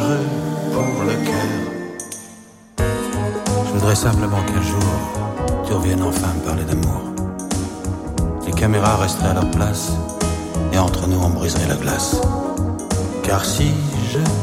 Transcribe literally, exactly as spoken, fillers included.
dangereux pour le cœur. Je voudrais simplement qu'un jour, tu reviennes enfin me parler d'amour. Les caméras resteraient à leur place, et entre nous on briserait la glace. Car si je